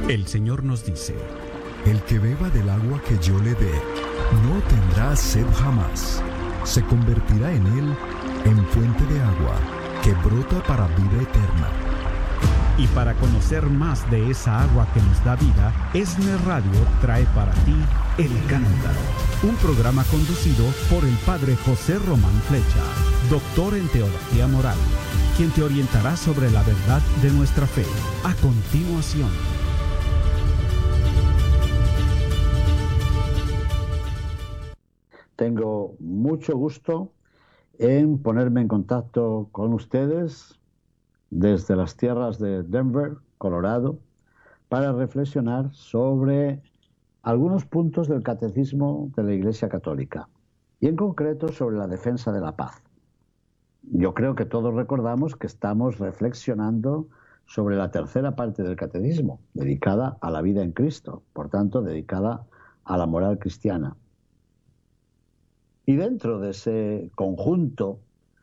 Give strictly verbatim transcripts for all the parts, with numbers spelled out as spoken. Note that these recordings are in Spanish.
El Señor nos dice: el que beba del agua que yo le dé, no tendrá sed jamás. Se convertirá en él en fuente de agua que brota para vida eterna. Y para conocer más de esa agua que nos da vida, ESNE Radio trae para ti El Cántaro, un programa conducido por el Padre José Román Flecha, doctor en Teología Moral, quien te orientará sobre la verdad de nuestra fe. A continuación. Tengo mucho gusto en ponerme en contacto con ustedes desde las tierras de Denver, Colorado, para reflexionar sobre algunos puntos del catecismo de la Iglesia Católica y en concreto sobre la defensa de la paz. Yo creo que todos recordamos que estamos reflexionando sobre la tercera parte del catecismo, dedicada a la vida en Cristo, por tanto, dedicada a la moral cristiana. Y dentro de ese conjunto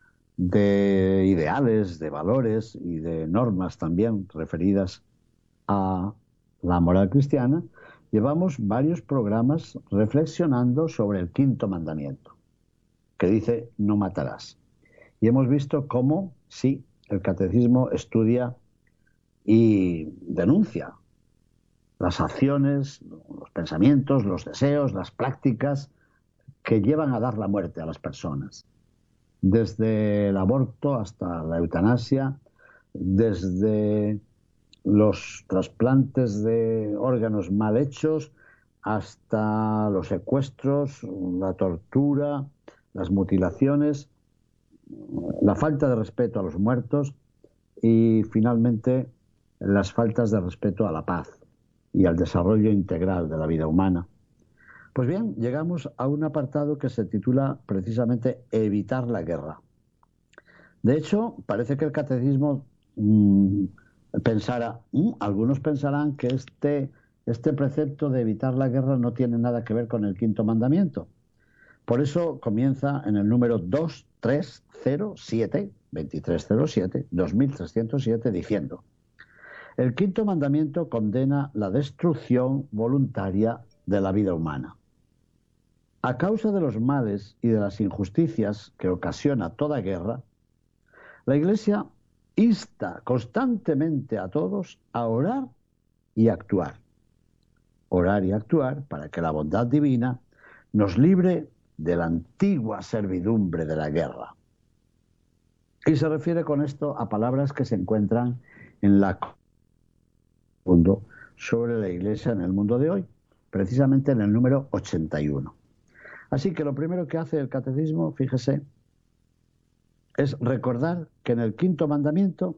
de ideales, de valores y de normas también referidas a la moral cristiana, llevamos varios programas reflexionando sobre el quinto mandamiento, que dice: no matarás. Y hemos visto cómo, sí, el catecismo estudia y denuncia las acciones, los pensamientos, los deseos, las prácticas que llevan a dar la muerte a las personas. Desde el aborto hasta la eutanasia, desde los trasplantes de órganos mal hechos hasta los secuestros, la tortura, las mutilaciones, la falta de respeto a los muertos y finalmente las faltas de respeto a la paz y al desarrollo integral de la vida humana. Pues bien, llegamos a un apartado que se titula precisamente Evitar la guerra. De hecho, parece que el catecismo mmm, pensara, mmm, algunos pensarán que este, este precepto de evitar la guerra no tiene nada que ver con el quinto mandamiento. Por eso comienza en el número dos tres cero siete, veintitrés cero siete, dos mil trescientos siete, diciendo: el quinto mandamiento condena la destrucción voluntaria de la vida humana. A causa de los males y de las injusticias que ocasiona toda guerra, la Iglesia insta constantemente a todos a orar y actuar. Orar y actuar para que la bondad divina nos libre de la antigua servidumbre de la guerra. Y se refiere con esto a palabras que se encuentran en la mundo sobre la Iglesia en el mundo de hoy, precisamente en el número ochenta y uno. Así que lo primero que hace el catecismo, fíjese, es recordar que en el quinto mandamiento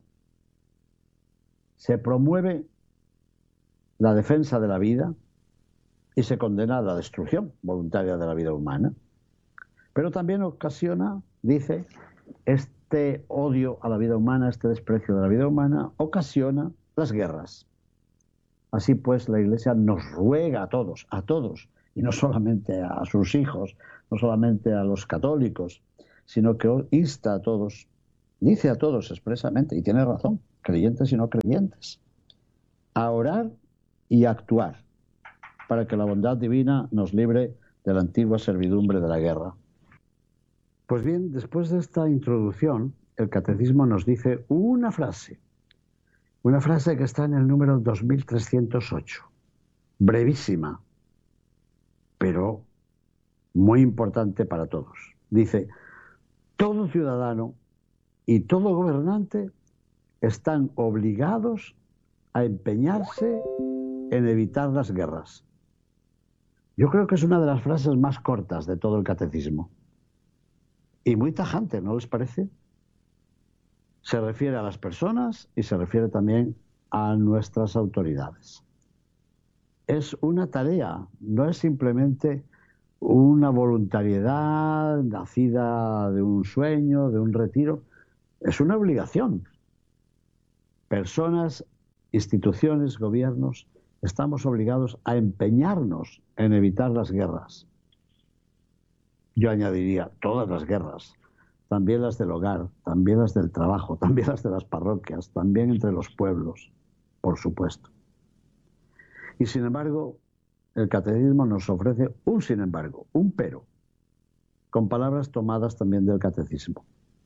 se promueve la defensa de la vida y se condena la destrucción voluntaria de la vida humana. Pero también ocasiona, dice, este odio a la vida humana, este desprecio de la vida humana, ocasiona las guerras. Así pues, la Iglesia nos ruega a todos, a todos, y no solamente a sus hijos, no solamente a los católicos, sino que insta a todos, dice a todos expresamente, y tiene razón, creyentes y no creyentes, a orar y a actuar para que la bondad divina nos libre de la antigua servidumbre de la guerra. Pues bien, después de esta introducción, el catecismo nos dice una frase, una frase que está en el número dos mil trescientos ocho, brevísima, pero muy importante para todos. Dice: todo ciudadano y todo gobernante están obligados a empeñarse en evitar las guerras. Yo creo que es una de las frases más cortas de todo el catecismo. Y muy tajante, ¿no les parece? Se refiere a las personas y se refiere también a nuestras autoridades. Es una tarea, no es simplemente una voluntariedad nacida de un sueño, de un retiro, es una obligación. Personas, instituciones, gobiernos, estamos obligados a empeñarnos en evitar las guerras. Yo añadiría todas las guerras, también las del hogar, también las del trabajo, también las de las parroquias, también entre los pueblos, por supuesto. Y sin embargo, el catecismo nos ofrece un sin embargo, un pero, con palabras tomadas también del catecismo.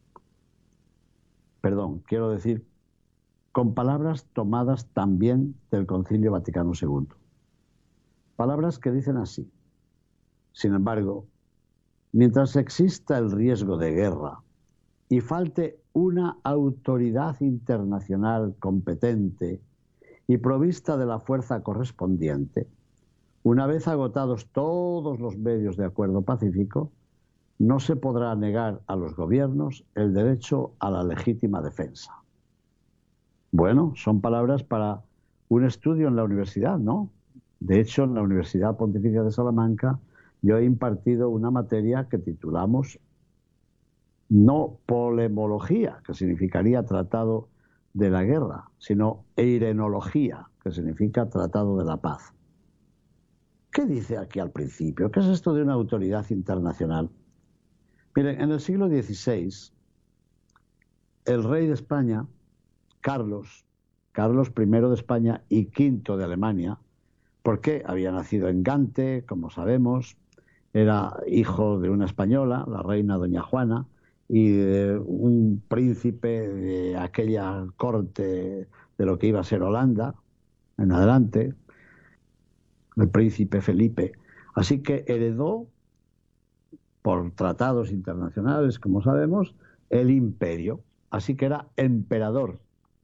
Perdón, quiero decir, con palabras tomadas también del Concilio Vaticano segundo. Palabras que dicen así: sin embargo, mientras exista el riesgo de guerra y falte una autoridad internacional competente y provista de la fuerza correspondiente, una vez agotados todos los medios de acuerdo pacífico, no se podrá negar a los gobiernos el derecho a la legítima defensa. Bueno, son palabras para un estudio en la universidad, ¿no? De hecho, en la Universidad Pontificia de Salamanca yo he impartido una materia que titulamos no polemología, que significaría tratado de la guerra, sino eirenología, que significa tratado de la paz. ¿Qué dice aquí al principio? ¿Qué es esto de una autoridad internacional? Miren, en el siglo dieciséis, el rey de España, Carlos, Carlos primero de España y quinto de Alemania, porque había nacido en Gante, como sabemos, era hijo de una española, la reina doña Juana, y de un príncipe de aquella corte de lo que iba a ser Holanda, en adelante, el príncipe Felipe. Así que heredó, por tratados internacionales, como sabemos, el imperio. Así que era emperador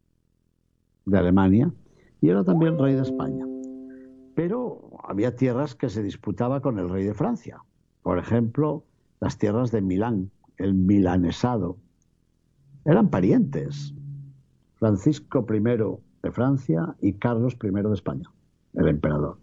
de Alemania y era también rey de España. Pero había tierras que se disputaba con el rey de Francia. Por ejemplo, las tierras de Milán, el milanesado. Eran parientes. Francisco primero de Francia y Carlos primero de España, el emperador.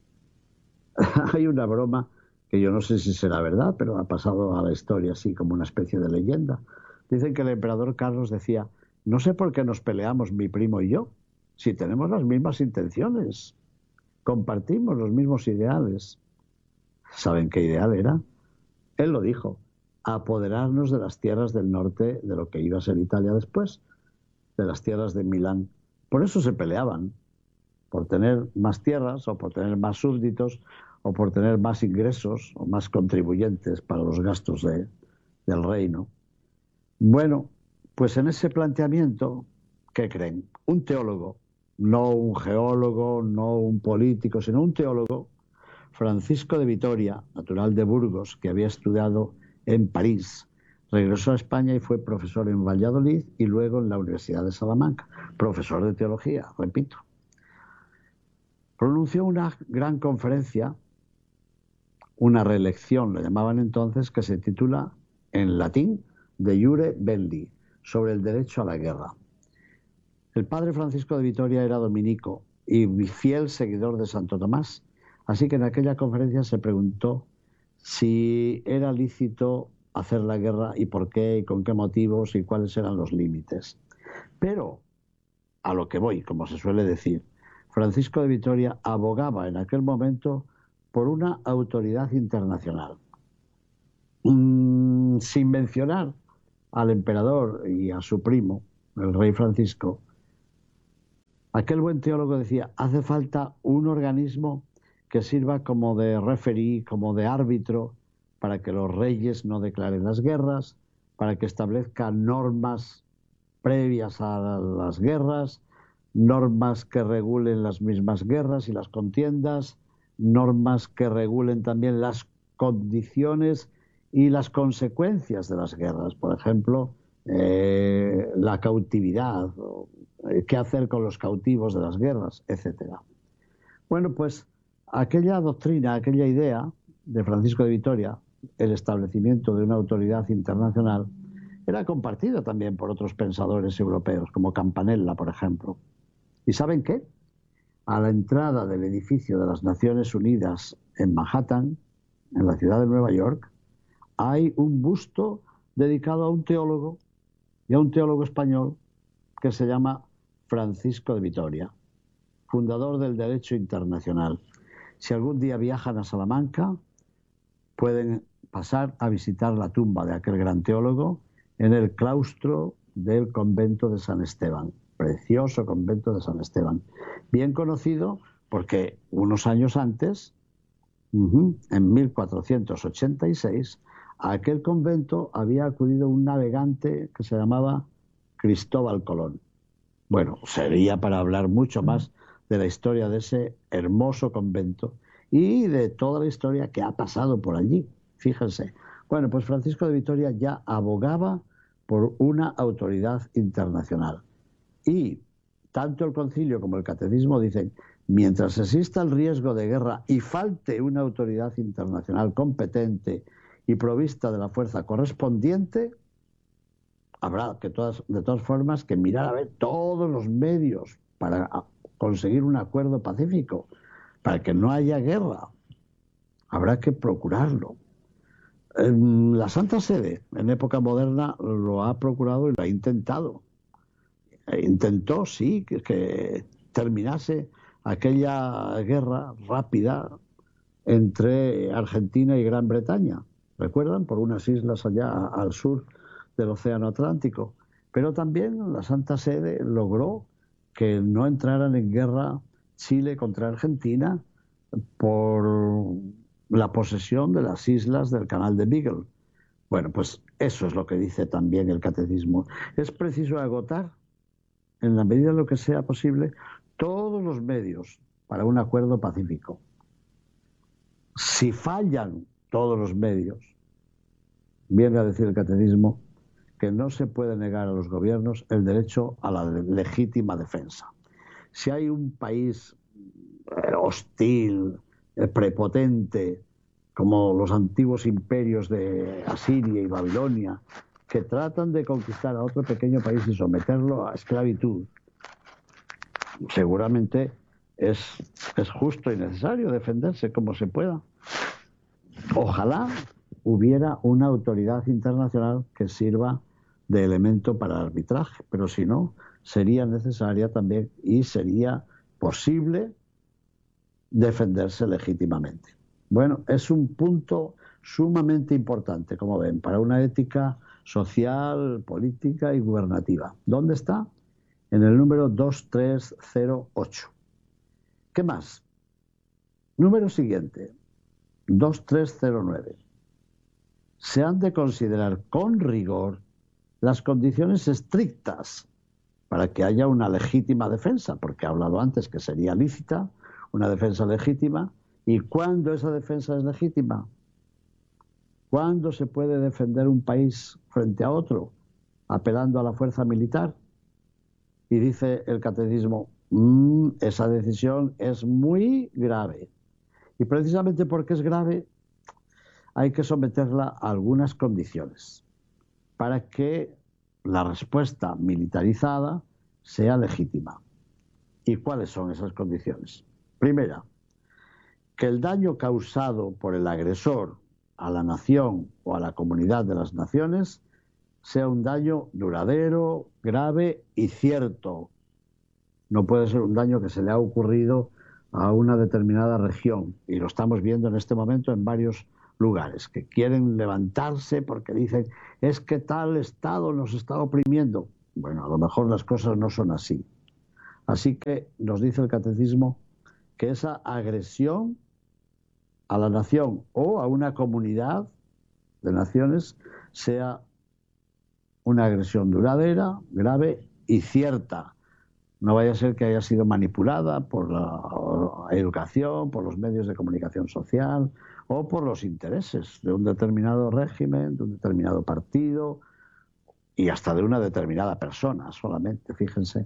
Hay una broma que yo no sé si será verdad, pero ha pasado a la historia así como una especie de leyenda. Dicen que el emperador Carlos decía: no sé por qué nos peleamos mi primo y yo, si tenemos las mismas intenciones, compartimos los mismos ideales. ¿Saben qué ideal era? Él lo dijo: apoderarnos de las tierras del norte de lo que iba a ser Italia después, de las tierras de Milán. Por eso se peleaban, por tener más tierras o por tener más súbditos o por tener más ingresos o más contribuyentes para los gastos de, del reino. Bueno, pues en ese planteamiento, ¿qué creen? Un teólogo, no un geólogo, no un político, sino un teólogo, Francisco de Vitoria, natural de Burgos, que había estudiado en París, regresó a España y fue profesor en Valladolid y luego en la Universidad de Salamanca, profesor de teología, repito. Pronunció una gran conferencia, una reelección, lo llamaban entonces, que se titula en latín De Iure Belli, sobre el derecho a la guerra. El padre Francisco de Vitoria era dominico y fiel seguidor de Santo Tomás, así que en aquella conferencia se preguntó si era lícito hacer la guerra y por qué y con qué motivos y cuáles eran los límites. Pero, a lo que voy, como se suele decir, Francisco de Vitoria abogaba en aquel momento por una autoridad internacional. Mm, sin mencionar al emperador y a su primo, el rey Francisco, aquel buen teólogo decía: hace falta un organismo que sirva como de referí, como de árbitro, para que los reyes no declaren las guerras, para que establezca normas previas a las guerras, normas que regulen las mismas guerras y las contiendas, normas que regulen también las condiciones y las consecuencias de las guerras. Por ejemplo, eh, la cautividad, o, eh, qué hacer con los cautivos de las guerras, etcétera. Bueno, pues aquella doctrina, aquella idea de Francisco de Vitoria, el establecimiento de una autoridad internacional, era compartida también por otros pensadores europeos, como Campanella, por ejemplo. ¿Y saben qué? A la entrada del edificio de las Naciones Unidas en Manhattan, en la ciudad de Nueva York, hay un busto dedicado a un teólogo, y a un teólogo español, que se llama Francisco de Vitoria, fundador del derecho internacional. Si algún día viajan a Salamanca, pueden pasar a visitar la tumba de aquel gran teólogo en el claustro del convento de San Esteban, precioso convento de San Esteban, bien conocido porque unos años antes, uh-huh, en mil cuatrocientos ochenta y seis, a aquel convento había acudido un navegante que se llamaba Cristóbal Colón. Bueno, sería para hablar mucho más de la historia de ese hermoso convento y de toda la historia que ha pasado por allí. Fíjense. Bueno, pues Francisco de Vitoria ya abogaba por una autoridad internacional. Y tanto el concilio como el catecismo dicen, mientras exista el riesgo de guerra y falte una autoridad internacional competente y provista de la fuerza correspondiente, habrá que todas, de todas formas que mirar a ver todos los medios para conseguir un acuerdo pacífico, para que no haya guerra. Habrá que procurarlo. La Santa Sede, en época moderna, lo ha procurado y lo ha intentado. Intentó, sí, que, que terminase aquella guerra rápida entre Argentina y Gran Bretaña. ¿Recuerdan? Por unas islas allá al sur del Océano Atlántico. Pero también la Santa Sede logró que no entraran en guerra Chile contra Argentina por la posesión de las islas del Canal de Beagle. Bueno, pues eso es lo que dice también el catecismo. Es preciso agotar, en la medida de lo que sea posible, todos los medios para un acuerdo pacífico. Si fallan todos los medios, viene a decir el catecismo que no se puede negar a los gobiernos el derecho a la legítima defensa. Si hay un país hostil, prepotente, como los antiguos imperios de Asiria y Babilonia, que tratan de conquistar a otro pequeño país y someterlo a esclavitud, seguramente es, es justo y necesario defenderse como se pueda. Ojalá hubiera una autoridad internacional que sirva de elemento para el arbitraje, pero si no, sería necesaria también y sería posible defenderse legítimamente. Bueno, es un punto sumamente importante, como ven, para una ética social, política y gubernativa. ¿Dónde está? En el número dos tres cero ocho. ¿Qué más? Número siguiente, dos tres cero nueve. Se han de considerar con rigor las condiciones estrictas para que haya una legítima defensa, porque he hablado antes que sería lícita, una defensa legítima. ¿Y cuándo esa defensa es legítima? ¿Cuándo se puede defender un país frente a otro apelando a la fuerza militar? Y dice el catecismo, mmm, esa decisión es muy grave. Y precisamente porque es grave, hay que someterla a algunas condiciones para que la respuesta militarizada sea legítima. ¿Y cuáles son esas condiciones? Primera, que el daño causado por el agresor a la nación o a la comunidad de las naciones sea un daño duradero, grave y cierto. No puede ser un daño que se le ha ocurrido a una determinada región, y lo estamos viendo en este momento en varios lugares, que quieren levantarse porque dicen, es que tal Estado nos está oprimiendo. Bueno, a lo mejor las cosas no son así. Así que nos dice el catecismo que esa agresión a la nación o a una comunidad de naciones sea una agresión duradera, grave y cierta. No vaya a ser que haya sido manipulada por la educación, por los medios de comunicación social o por los intereses de un determinado régimen, de un determinado partido y hasta de una determinada persona solamente, fíjense.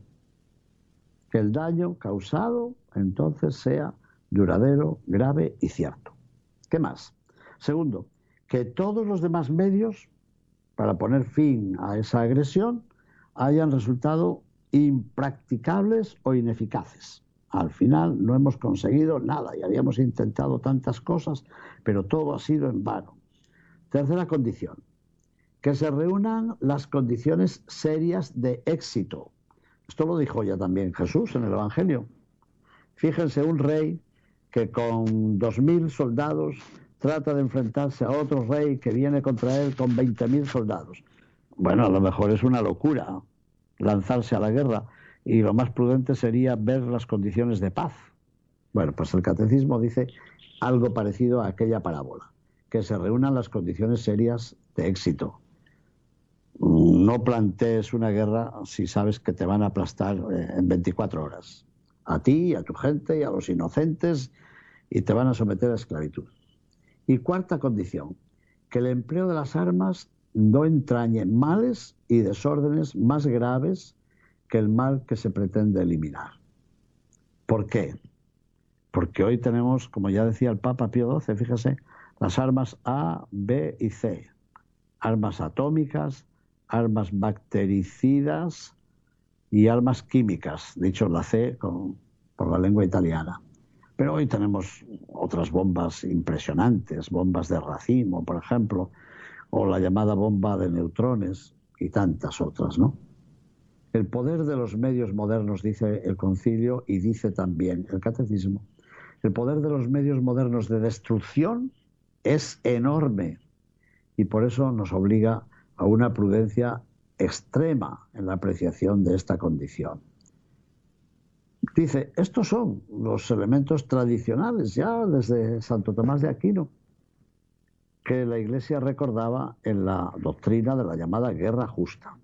Que el daño causado entonces sea duradero, grave y cierto. ¿Qué más? Segundo, que todos los demás medios para poner fin a esa agresión hayan resultado impracticables o ineficaces. Al final no hemos conseguido nada y habíamos intentado tantas cosas, pero todo ha sido en vano. Tercera condición, que se reúnan las condiciones serias de éxito. Esto lo dijo ya también Jesús en el Evangelio. Fíjense, un rey que con dos mil soldados trata de enfrentarse a otro rey que viene contra él con veinte mil soldados. Bueno, a lo mejor es una locura lanzarse a la guerra y lo más prudente sería ver las condiciones de paz. Bueno, pues el catecismo dice algo parecido a aquella parábola, que se reúnan las condiciones serias de éxito. No plantees una guerra si sabes que te van a aplastar en veinticuatro horas. A ti, a tu gente y a los inocentes, y te van a someter a esclavitud. Y cuarta condición, que el empleo de las armas no entrañe males y desórdenes más graves que el mal que se pretende eliminar. ¿Por qué? Porque hoy tenemos, como ya decía el Papa Pío doce, fíjese, las armas A, B y C. Armas atómicas, armas bactericidas y armas químicas, dicho la C con, por la lengua italiana. Pero hoy tenemos otras bombas impresionantes, bombas de racimo, por ejemplo, o la llamada bomba de neutrones y tantas otras, ¿no? El poder de los medios modernos, dice el concilio y dice también el catecismo, el poder de los medios modernos de destrucción es enorme y por eso nos obliga a una prudencia extrema en la apreciación de esta condición. Dice, estos son los elementos tradicionales ya desde Santo Tomás de Aquino, que la Iglesia recordaba en la doctrina de la llamada guerra justa.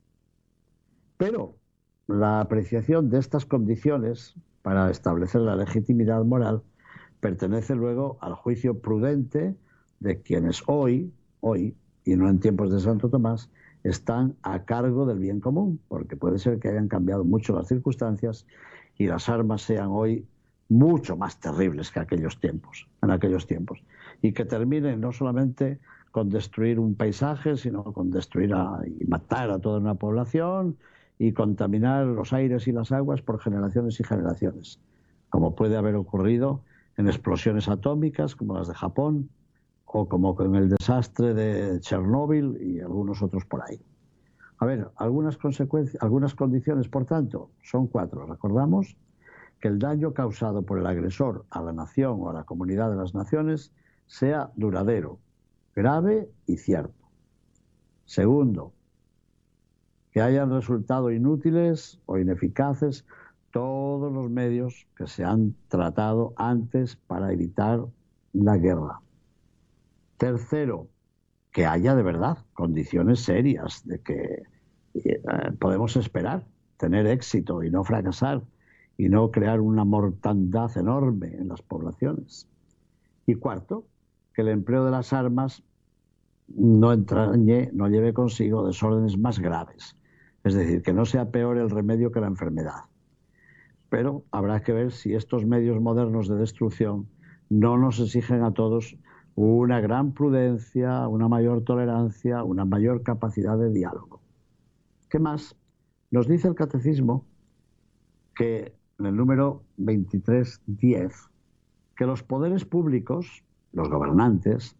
Pero la apreciación de estas condiciones para establecer la legitimidad moral pertenece luego al juicio prudente de quienes hoy, hoy, y no en tiempos de Santo Tomás, están a cargo del bien común, porque puede ser que hayan cambiado mucho las circunstancias y las armas sean hoy mucho más terribles que aquellos tiempos, en aquellos tiempos, y que terminen no solamente con destruir un paisaje, sino con destruir a, y matar a toda una población y contaminar los aires y las aguas por generaciones y generaciones, como puede haber ocurrido en explosiones atómicas como las de Japón o como con el desastre de Chernóbil y algunos otros por ahí. A ver, algunas consecuencias, algunas condiciones, por tanto, son cuatro. Recordamos que el daño causado por el agresor a la nación o a la comunidad de las naciones sea duradero, grave y cierto. Segundo, que hayan resultado inútiles o ineficaces todos los medios que se han tratado antes para evitar la guerra. Tercero, que haya de verdad condiciones serias de que eh, podemos esperar tener éxito y no fracasar y no crear una mortandad enorme en las poblaciones. Y cuarto, que el empleo de las armas no entrañe, no lleve consigo desórdenes más graves. Es decir, que no sea peor el remedio que la enfermedad. Pero habrá que ver si estos medios modernos de destrucción no nos exigen a todos una gran prudencia, una mayor tolerancia, una mayor capacidad de diálogo. ¿Qué más? Nos dice el catecismo que en el número veintitrés diez, que los poderes públicos, los gobernantes,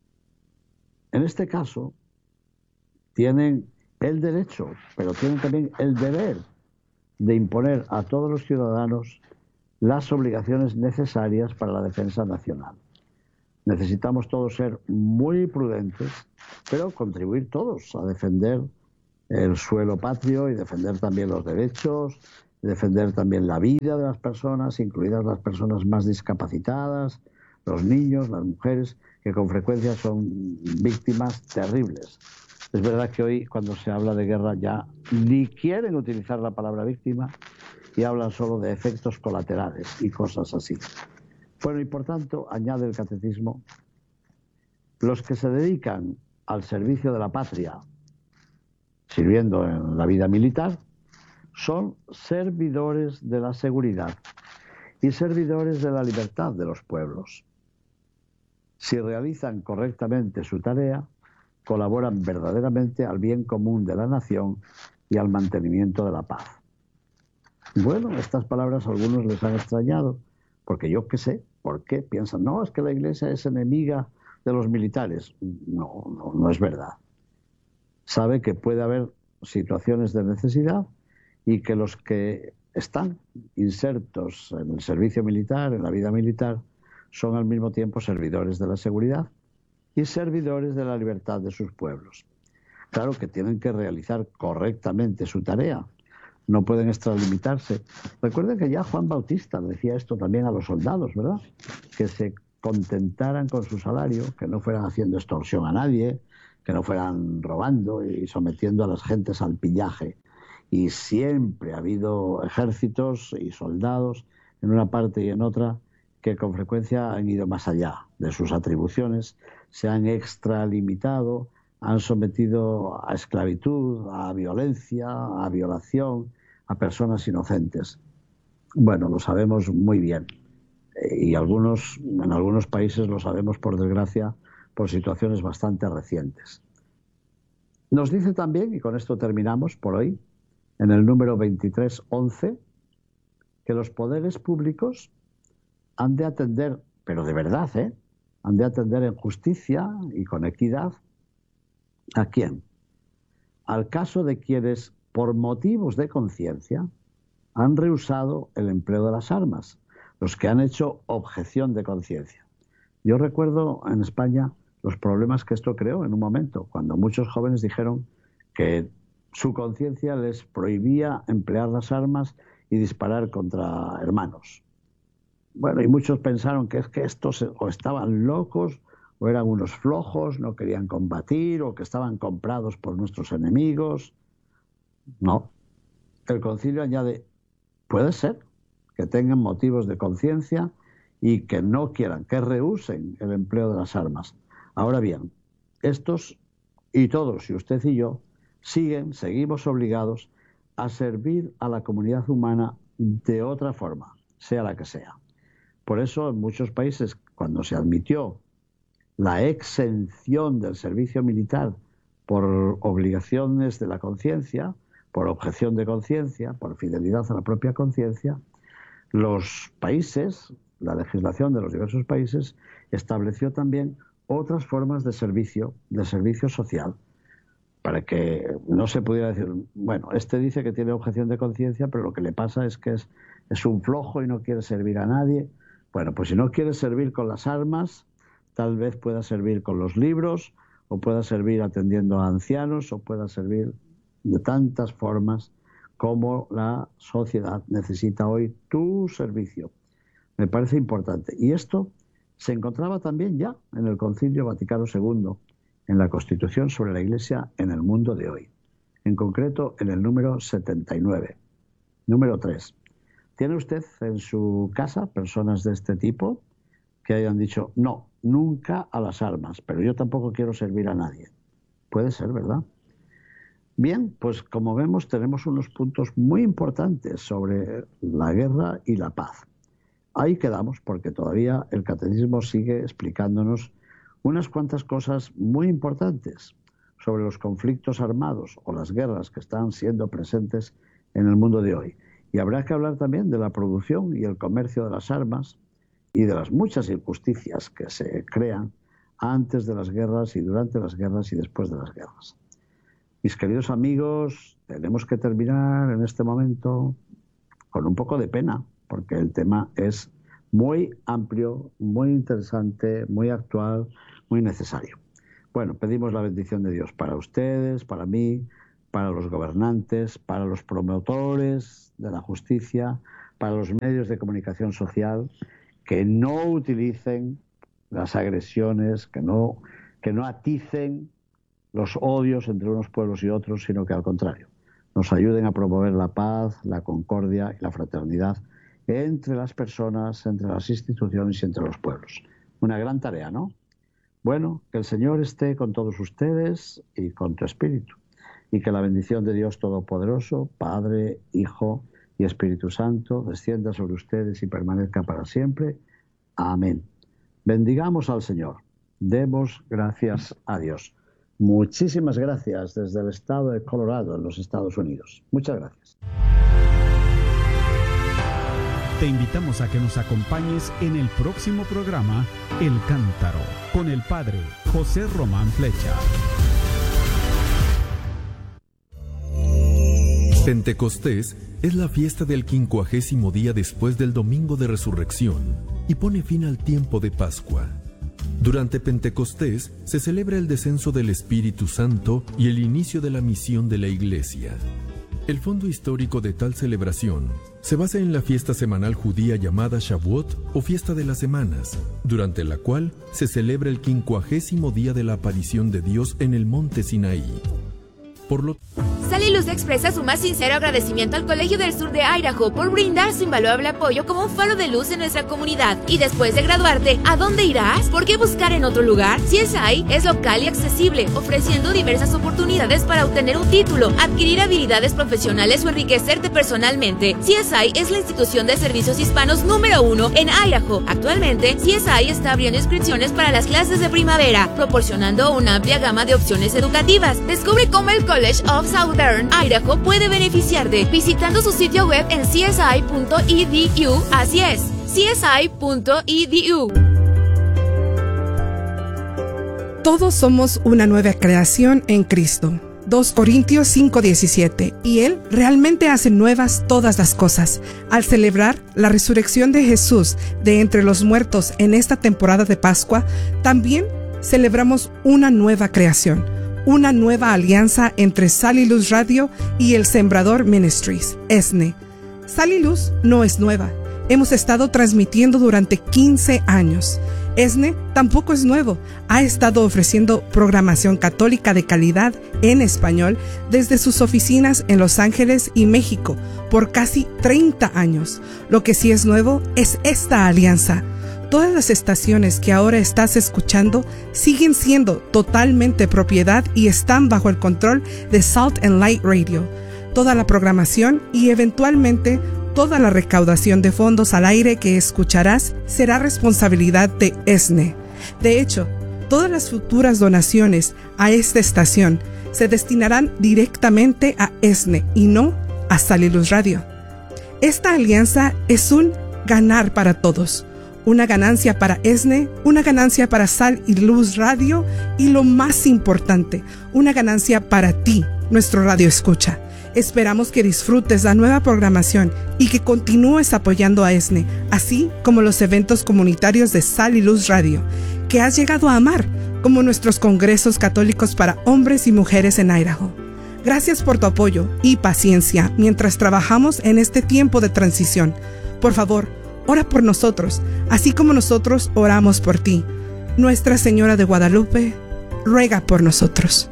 en este caso, tienen el derecho, pero tienen también el deber de imponer a todos los ciudadanos las obligaciones necesarias para la defensa nacional. Necesitamos todos ser muy prudentes, pero contribuir todos a defender el suelo patrio y defender también los derechos, defender también la vida de las personas, incluidas las personas más discapacitadas, los niños, las mujeres, que con frecuencia son víctimas terribles. Es verdad que hoy, cuando se habla de guerra, ya ni quieren utilizar la palabra víctima y hablan solo de efectos colaterales y cosas así. Bueno, y por tanto, añade el catecismo, los que se dedican al servicio de la patria, sirviendo en la vida militar, son servidores de la seguridad y servidores de la libertad de los pueblos. Si realizan correctamente su tarea, colaboran verdaderamente al bien común de la nación y al mantenimiento de la paz. Bueno, estas palabras a algunos les han extrañado, porque yo qué sé, ¿por qué? Piensan, no, es que la Iglesia es enemiga de los militares. No, no, no es verdad. Sabe que puede haber situaciones de necesidad y que los que están insertos en el servicio militar, en la vida militar, son al mismo tiempo servidores de la seguridad y servidores de la libertad de sus pueblos. Claro que tienen que realizar correctamente su tarea, no pueden extralimitarse. Recuerden que ya Juan Bautista decía esto también a los soldados, ¿verdad? Que se contentaran con su salario, que no fueran haciendo extorsión a nadie, que no fueran robando y sometiendo a las gentes al pillaje. Y siempre ha habido ejércitos y soldados en una parte y en otra que con frecuencia han ido más allá de sus atribuciones, se han extralimitado, han sometido a esclavitud, a violencia, a violación, a personas inocentes. Bueno, lo sabemos muy bien. Y algunos, en algunos países lo sabemos, por desgracia, por situaciones bastante recientes. Nos dice también, y con esto terminamos por hoy, en el número veintitrés once, que los poderes públicos han de atender, pero de verdad, ¿eh? han de atender en justicia y con equidad, ¿a quién? Al caso de quienes, por motivos de conciencia, han rehusado el empleo de las armas, los que han hecho objeción de conciencia. Yo recuerdo en España los problemas que esto creó en un momento, cuando muchos jóvenes dijeron que su conciencia les prohibía emplear las armas y disparar contra hermanos. Bueno, y muchos pensaron que es que estos o estaban locos, o eran unos flojos, no querían combatir, o que estaban comprados por nuestros enemigos. No. El concilio añade, puede ser que tengan motivos de conciencia y que no quieran, que rehúsen el empleo de las armas. Ahora bien, estos y todos, y usted y yo, siguen, seguimos obligados a servir a la comunidad humana de otra forma, sea la que sea. Por eso, en muchos países, cuando se admitió la exención del servicio militar por obligaciones de la conciencia, por objeción de conciencia, por fidelidad a la propia conciencia, los países, la legislación de los diversos países, estableció también otras formas de servicio, de servicio social, para que no se pudiera decir, bueno, este dice que tiene objeción de conciencia, pero lo que le pasa es que es, es un flojo y no quiere servir a nadie. Bueno, pues si no quiere servir con las armas, tal vez pueda servir con los libros, o pueda servir atendiendo a ancianos, o pueda servir de tantas formas como la sociedad necesita hoy tu servicio. Me parece importante. Y esto se encontraba también ya en el Concilio Vaticano segundo, en la Constitución sobre la Iglesia en el mundo de hoy. En concreto, en el número setenta y nueve. Número tres. ¿Tiene usted en su casa personas de este tipo que hayan dicho, no, nunca a las armas, pero yo tampoco quiero servir a nadie? Puede ser, ¿verdad? Bien, pues como vemos tenemos unos puntos muy importantes sobre la guerra y la paz. Ahí quedamos porque todavía el catecismo sigue explicándonos unas cuantas cosas muy importantes sobre los conflictos armados o las guerras que están siendo presentes en el mundo de hoy. Y habrá que hablar también de la producción y el comercio de las armas y de las muchas injusticias que se crean antes de las guerras y durante las guerras y después de las guerras. Mis queridos amigos, tenemos que terminar en este momento con un poco de pena, porque el tema es muy amplio, muy interesante, muy actual, muy necesario. Bueno, pedimos la bendición de Dios para ustedes, para mí, para los gobernantes, para los promotores de la justicia, para los medios de comunicación social, que no utilicen las agresiones, que no, que no aticen los odios entre unos pueblos y otros, sino que al contrario, nos ayuden a promover la paz, la concordia y la fraternidad entre las personas, entre las instituciones y entre los pueblos. Una gran tarea, ¿no? Bueno, que el Señor esté con todos ustedes y con tu espíritu, y que la bendición de Dios Todopoderoso, Padre, Hijo y Espíritu Santo, descienda sobre ustedes y permanezca para siempre. Amén. Bendigamos al Señor. Demos gracias a Dios. Muchísimas gracias desde el estado de Colorado, en los Estados Unidos. Muchas gracias. Te invitamos a que nos acompañes en el próximo programa El Cántaro, con el Padre José Román Flecha. Pentecostés es la fiesta del quincuagésimo día después del Domingo de Resurrección y pone fin al tiempo de Pascua. Durante Pentecostés se celebra el descenso del Espíritu Santo y el inicio de la misión de la Iglesia. El fondo histórico de tal celebración se basa en la fiesta semanal judía llamada Shavuot o Fiesta de las Semanas, durante la cual se celebra el quincuagésimo día de la aparición de Dios en el monte Sinaí. Por lo Sal y Luz expresa su más sincero agradecimiento al Colegio del Sur de Idaho por brindar su invaluable apoyo como un faro de luz en nuestra comunidad. Y después de graduarte, ¿a dónde irás? ¿Por qué buscar en otro lugar? C S I es local y accesible, ofreciendo diversas oportunidades para obtener un título, adquirir habilidades profesionales o enriquecerte personalmente. C S I es la institución de servicios hispanos número uno en Idaho. Actualmente, C S I está abriendo inscripciones para las clases de primavera, proporcionando una amplia gama de opciones educativas. Descubre cómo el College of Southern Idaho puede beneficiarte visitando su sitio web en c s i punto e d u. Así es, c s i punto e d u. Todos somos una nueva creación en Cristo. dos Corintios cinco diecisiete. Y Él realmente hace nuevas todas las cosas. Al celebrar la resurrección de Jesús de entre los muertos en esta temporada de Pascua, también celebramos una nueva creación. Una nueva alianza entre Sal y Luz Radio y el Sembrador Ministries, E S N E. Sal y Luz no es nueva. Hemos estado transmitiendo durante quince años. E S N E tampoco es nuevo. Ha estado ofreciendo programación católica de calidad en español desde sus oficinas en Los Ángeles y México por casi treinta años. Lo que sí es nuevo es esta alianza. Todas las estaciones que ahora estás escuchando siguen siendo totalmente propiedad y están bajo el control de Salt and Light Radio. Toda la programación y eventualmente toda la recaudación de fondos al aire que escucharás será responsabilidad de E S N E. De hecho, todas las futuras donaciones a esta estación se destinarán directamente a E S N E y no a Sal y Luz Radio. Esta alianza es un ganar para todos. Una ganancia para E S N E, una ganancia para Sal y Luz Radio y lo más importante, una ganancia para ti, nuestro radio escucha. Esperamos que disfrutes la nueva programación y que continúes apoyando a E S N E, así como los eventos comunitarios de Sal y Luz Radio, que has llegado a amar, como nuestros congresos católicos para hombres y mujeres en Idaho. Gracias por tu apoyo y paciencia mientras trabajamos en este tiempo de transición. Por favor, ora por nosotros, así como nosotros oramos por ti. Nuestra Señora de Guadalupe, ruega por nosotros.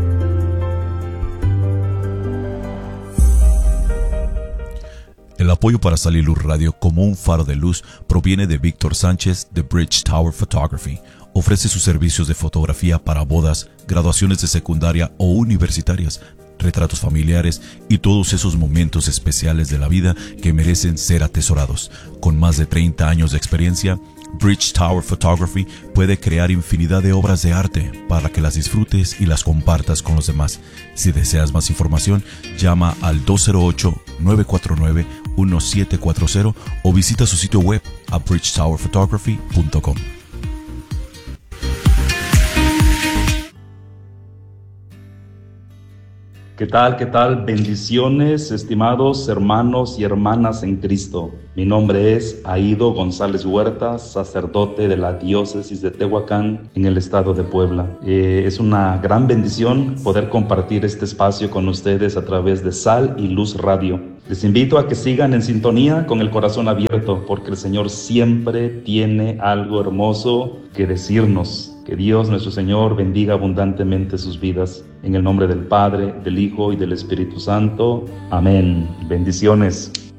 El apoyo para Sal y Luz Radio como un faro de luz proviene de Víctor Sánchez de Bridge Tower Photography. Ofrece sus servicios de fotografía para bodas, graduaciones de secundaria o universitarias, retratos familiares y todos esos momentos especiales de la vida que merecen ser atesorados. Con más de treinta años de experiencia, Bridge Tower Photography puede crear infinidad de obras de arte para que las disfrutes y las compartas con los demás. Si deseas más información, llama al dos cero ocho, nueve cuatro nueve, uno siete cuatro cero o visita su sitio web a bridge tower photography punto com. ¿Qué tal? ¿Qué tal? Bendiciones, estimados hermanos y hermanas en Cristo. Mi nombre es Aido González Huerta, sacerdote de la diócesis de Tehuacán en el estado de Puebla. Eh, es una gran bendición poder compartir este espacio con ustedes a través de Sal y Luz Radio. Les invito a que sigan en sintonía con el corazón abierto, porque el Señor siempre tiene algo hermoso que decirnos. Que Dios nuestro Señor bendiga abundantemente sus vidas. En el nombre del Padre, del Hijo y del Espíritu Santo. Amén. Bendiciones.